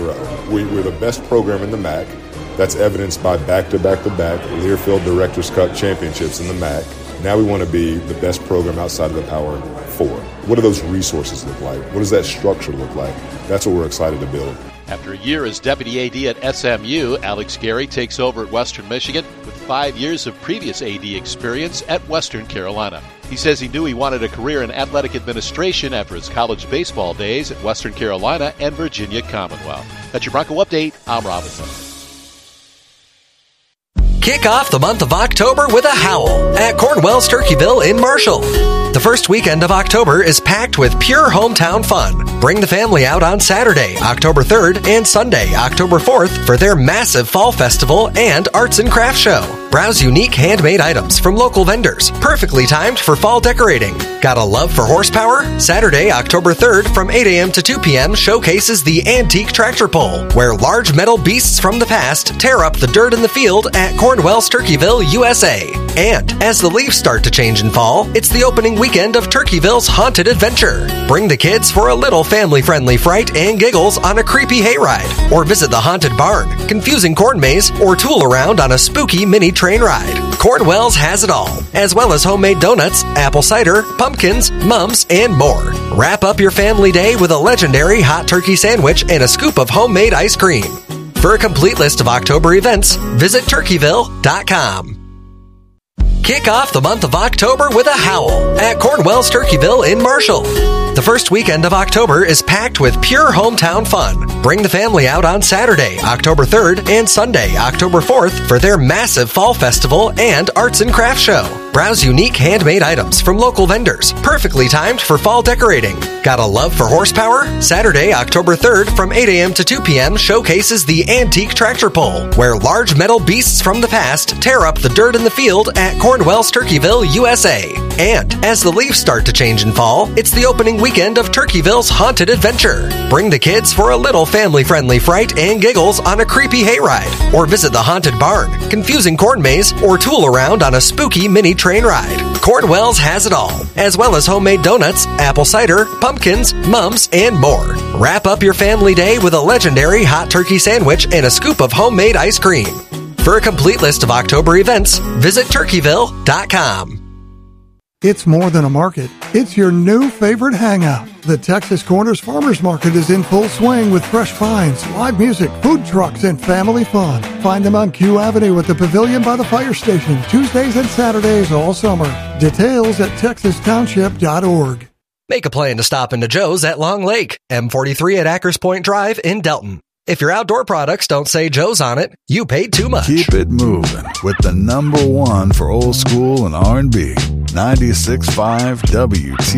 grow. We're the best program in the MAC. That's evidenced by back-to-back-to-back Learfield Directors Cup championships in the MAC. Now we want to be the best program outside of the Power Four. What do those resources look like? What does that structure look like? That's what we're excited to build. After a year as Deputy AD at SMU, Alex Gary takes over at Western Michigan with 5 years of previous AD experience at Western Carolina. He says he knew he wanted a career in athletic administration after his college baseball days at Western Carolina and Virginia Commonwealth. That's your Bronco Update. I'm Robinson. Kick off the month of October with a howl at Cornwell's Turkeyville in Marshall. The first weekend of October is packed with pure hometown fun. Bring the family out on Saturday, October 3rd, and Sunday, October 4th for their massive fall festival and arts and crafts show. Browse unique handmade items from local vendors, perfectly timed for fall decorating. Got a love for horsepower? Saturday, October 3rd from 8 a.m. to 2 p.m. showcases the Antique Tractor Pull, where large metal beasts from the past tear up the dirt in the field at Cornwell's Turkeyville, USA. And as the leaves start to change in fall, it's the opening weekend of Turkeyville's Haunted Adventure. Bring the kids for a little family-friendly fright and giggles on a creepy hayride, or visit the Haunted Barn, confusing corn maze, or tool around on a spooky mini train ride. Cornwell's has it all, as well as homemade donuts, apple cider, pumpkins, mums, and more. Wrap up your family day with a legendary hot turkey sandwich and a scoop of homemade ice cream. For a complete list of October events, visit turkeyville.com. Kick off the month of October with a howl at Cornwell's Turkeyville in Marshall. The first weekend of October is packed with pure hometown fun. Bring the family out on Saturday, October 3rd, and Sunday, October 4th for their massive fall festival and arts and crafts show. Browse unique handmade items from local vendors, perfectly timed for fall decorating. Got a love for horsepower? Saturday, October 3rd from 8 a.m. to 2 p.m. showcases the Antique Tractor Pull, where large metal beasts from the past tear up the dirt in the field at Cornwell's Turkeyville, USA. And as the leaves start to change in fall, it's the opening weekend of Turkeyville's Haunted Adventure. Bring the kids for a little family-friendly fright and giggles on a creepy hayride, or visit the Haunted Barn, confusing corn maze, or tool around on a spooky mini train ride. Cornwell's has it all, as well as homemade donuts, apple cider, pumpkins, mums, and more. Wrap up your family day with a legendary hot turkey sandwich and a scoop of homemade ice cream. For a complete list of October events, visit turkeyville.com. It's more than a market. It's your new favorite hangout. The Texas Corners Farmers Market is in full swing with fresh finds, live music, food trucks, and family fun. Find them on Q Avenue at the Pavilion by the fire station, Tuesdays and Saturdays all summer. Details at texastownship.org. Make a plan to stop into Joe's at Long Lake, M43 at Ackers Point Drive in Delton. If your outdoor products don't say Joe's on it, you paid too much. Keep it moving with the number one for old school and R&B. 96.5 WT.